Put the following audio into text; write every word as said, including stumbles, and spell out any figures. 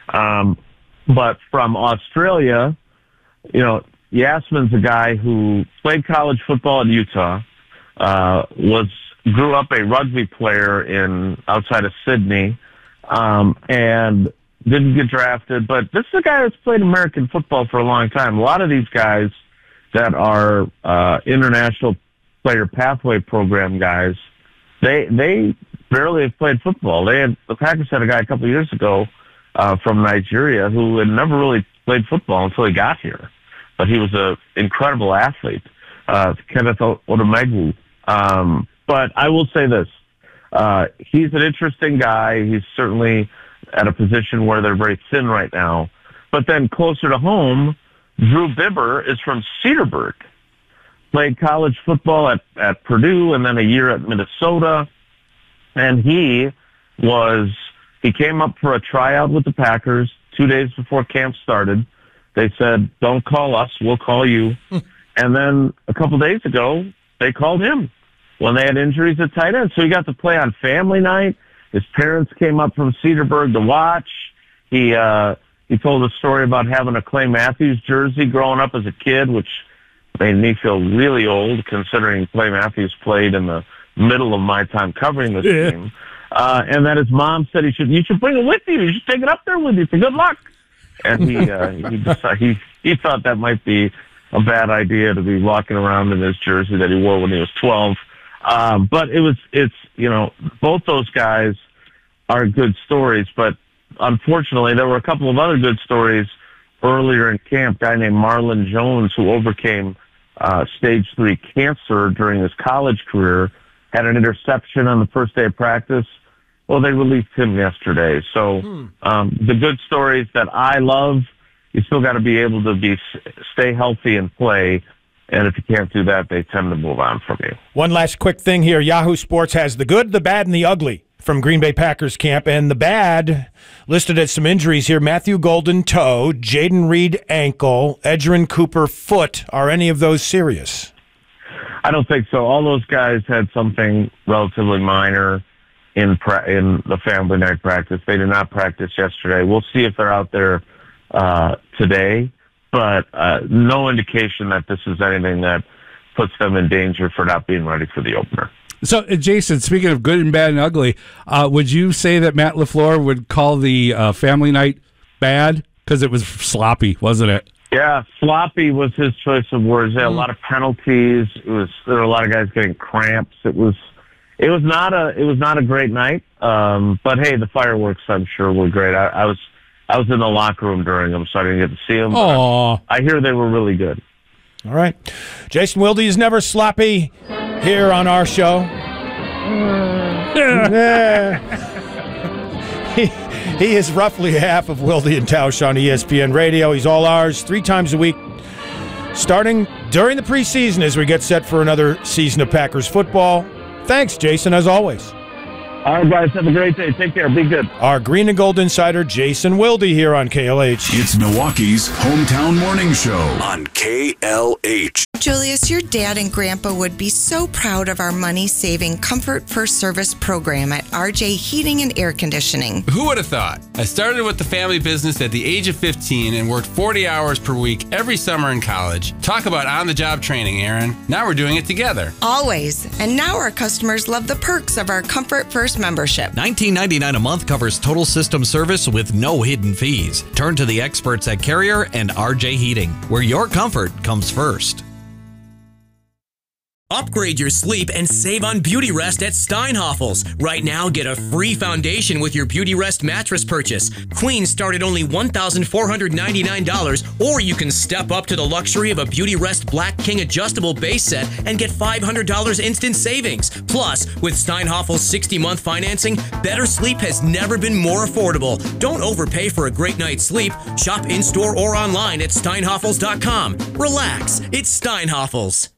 Um, but from Australia, you know, Yasmin's a guy who played college football in Utah, uh, was grew up a rugby player in outside of Sydney, um, and didn't get drafted. But this is a guy that's played American football for a long time. A lot of these guys that are uh, international player pathway program guys, they they barely have played football. They had the Packers had a guy a couple of years ago uh, from Nigeria who had never really played football until he got here, but he was an incredible athlete, uh, Kenneth Odumegwu. Um, but I will say this: uh, he's an interesting guy. He's certainly at a position where they're very thin right now. But then closer to home, Drew Bibber is from Cedarburg. Played college football at, at Purdue and then a year at Minnesota. And he was, he came up for a tryout with the Packers two days before camp started. They said, don't call us, we'll call you. And then a couple days ago, they called him when they had injuries at tight end. So he got to play on family night. His parents came up from Cedarburg to watch. He, uh, he told a story about having a Clay Matthews jersey growing up as a kid, which made me feel really old considering Clay Matthews played in the middle of my time covering this yeah. team. Uh, and that his mom said he should, you should bring it with you. You should take it up there with you for good luck. And he, uh, he, decided, he, he thought that might be a bad idea to be walking around in his jersey that he wore when he was twelve. Um, but it was, it's, you know, both those guys are good stories, but unfortunately there were a couple of other good stories earlier in camp. A guy named Marlon Jones, who overcame uh, stage three cancer during his college career, had an interception on the first day of practice. Well, they released him yesterday. So hmm. um, the good stories that I love, you still got to be able to be stay healthy and play. And if you can't do that, they tend to move on from you. One last quick thing here. Yahoo Sports has the good, the bad, and the ugly from Green Bay Packers camp. And the bad, listed as some injuries here, Matthew Golden, toe, Jaden Reed, ankle, Edgerrin Cooper, foot. Are any of those serious? I don't think so. All those guys had something relatively minor in pra- in the family night practice. They did not practice yesterday. We'll see if they're out there uh, today. But uh, no indication that this is anything that puts them in danger for not being ready for the opener. So, uh, Jason, speaking of good and bad and ugly, uh, would you say that Matt LaFleur would call the uh, family night bad? Because it was sloppy, wasn't it? Yeah, sloppy was his choice of words. There had a lot of penalties. It was there were a lot of guys getting cramps. It was it was not a it was not a great night. Um, but hey, the fireworks I'm sure were great. I, I was. I was in the locker room during them, so I didn't get to see them. Aww. I hear they were really good. All right. Jason Wilde is never sloppy here on our show. he, he is roughly half of Wilde and Tausch on E S P N Radio. He's all ours three times a week, starting during the preseason as we get set for another season of Packers football. Thanks, Jason, as always. All right, guys, have a great day. Take care. Be good. Our Green and Gold insider, Jason Wilde, here on K L H. It's Milwaukee's hometown morning show on K L H. Julius, your dad and grandpa would be so proud of our money-saving Comfort First Service program at R J Heating and Air Conditioning. Who would have thought? I started with the family business at the age of fifteen and worked forty hours per week every summer in college. Talk about on-the-job training, Aaron. Now we're doing it together. Always. And now our customers love the perks of our Comfort First membership. nineteen ninety-nine a month covers total system service with no hidden fees. Turn to the experts at Carrier and R J Heating, where your comfort comes first. Upgrade your sleep and save on Beauty Rest at Steinhofels. Right now, get a free foundation with your Beauty Rest mattress purchase. Queens start at only one thousand four hundred ninety-nine dollars, or you can step up to the luxury of a Beauty Rest Black King adjustable base set and get five hundred dollars instant savings. Plus, with Steinhofels sixty-month financing, better sleep has never been more affordable. Don't overpay for a great night's sleep. Shop in-store or online at steinhofels dot com. Relax, it's Steinhofels.